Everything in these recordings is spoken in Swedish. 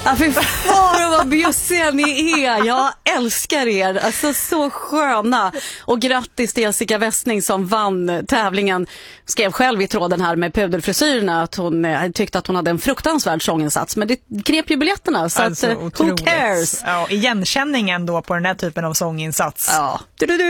Ja, fy fan vad bjussiga ni är. Jag älskar er. Alltså så sköna. Och grattis till Jessica Westning som vann tävlingen. Skrev själv i tråden här med pudelfrisyrerna att hon tyckte att hon hade en fruktansvärd sånginsats. Men det krep ju biljetterna, så alltså, att, who cares? Ja, igenkänningen då på den här typen av sånginsats. Ja.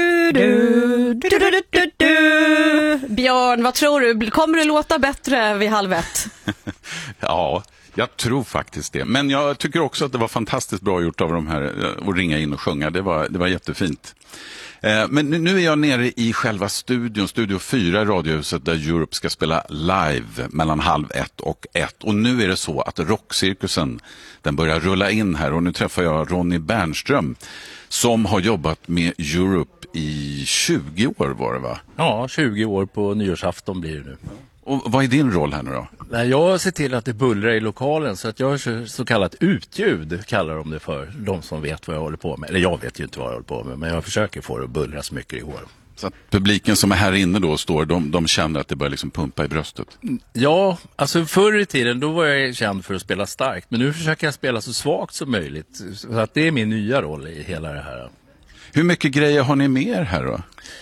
Björn, vad tror du? Kommer det låta bättre vid 12:30? Ja, jag tror faktiskt det. Men jag tycker också att det var fantastiskt bra gjort av de här att ringa in och sjunga. Det var jättefint. Men nu är jag nere i själva studion, Studio 4 i Radiohuset, där Europe ska spela live mellan 12:30 och 1. Och nu är det så att rockcirkusen, den börjar rulla in här. Och nu träffar jag Ronny Bernström som har jobbat med Europe i 20 år var det, va? Ja, 20 år på nyårsafton blir det nu. Och vad är din roll här nu då? Jag ser till att det bullrar i lokalen, så att jag kör så kallat utljud, kallar de det för. De som vet vad jag håller på med. Eller jag vet ju inte vad jag håller på med, men jag försöker få det att bullra så mycket det går. Så att publiken som är här inne då står, de känner att det börjar liksom pumpa i bröstet? Ja, alltså förr i tiden då var jag känd för att spela starkt. Men nu försöker jag spela så svagt som möjligt. Så att det är min nya roll i hela det här. Hur mycket grejer har ni med er här då?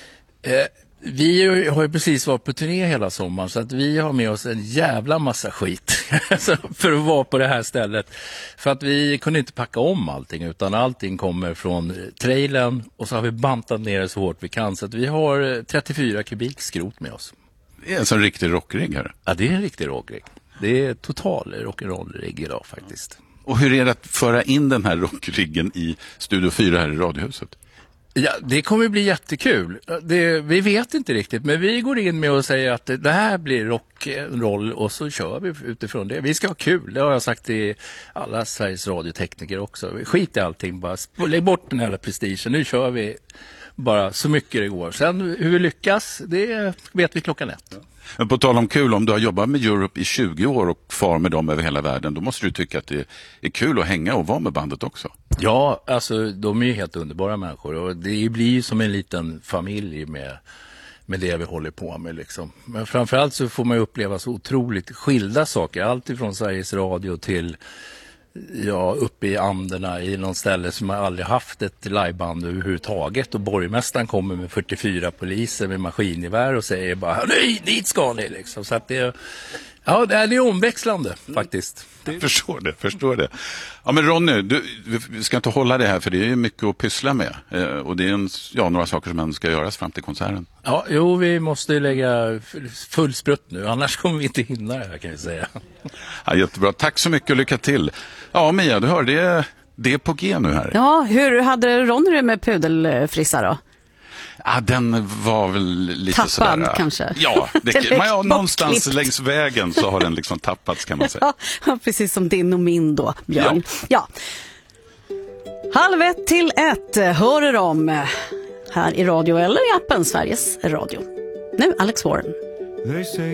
Vi har ju precis varit på turné hela sommaren, så att vi har med oss en jävla massa skit för att vara på det här stället. För att vi kunde inte packa om allting, utan allting kommer från trailern och så har vi bantat ner det så hårt vi kan. Så att vi har 34 kubik skrot med oss. Det är en sån riktig rockrigg här. Ja, det är en riktig rockrigg. Det är total rock'n'roll-rigg idag faktiskt. Och hur är det att föra in den här rockriggen i Studio 4 här i Radiohuset? Ja, det kommer bli jättekul. Vi vet inte riktigt, men vi går in med och säger att det här blir rock'n'roll och så kör vi utifrån det. Vi ska ha kul, det har jag sagt till alla Sveriges radiotekniker också. Skit i allting, bara lägg bort den här prestigen. Nu kör vi bara så mycket det går. Sen hur vi lyckas, det vet vi klockan 1. Men på tal om kul, om du har jobbat med Europe i 20 år och far med dem över hela världen, då måste du tycka att det är kul att hänga och vara med bandet också. Ja, alltså de är ju helt underbara människor och det blir ju som en liten familj med det vi håller på med liksom. Men framförallt så får man ju uppleva så otroligt skilda saker, allt ifrån Sveriges Radio till uppe i Anderna i någon ställe som man aldrig haft ett liveband överhuvudtaget, och borgmästaren kommer med 44 poliser med maskingevär och säger bara nej, dit ska ni liksom. Så att det är omväxlande faktiskt. Jag förstår det. Ja, men Ronny, vi ska inte hålla det här, för det är ju mycket att pyssla med. Och det är några saker som ändå ska göras fram till konserten. Ja, vi måste lägga full sprutt nu, annars kommer vi inte hinna det här, kan jag säga. Ja, jättebra, tack så mycket och lycka till. Ja, Mia, du hör, det är på G nu här. Ja, hur hade Ronny med pudelfrissa då? Ja, den var väl lite tappad sådär. Kanske. Ja, någonstans längs vägen så har den liksom tappats, kan man säga. Ja, precis som din och min då, Björn. Ja. 12:30 till 1 hör du om här i radio eller i appen Sveriges Radio. Nu Alex Warren.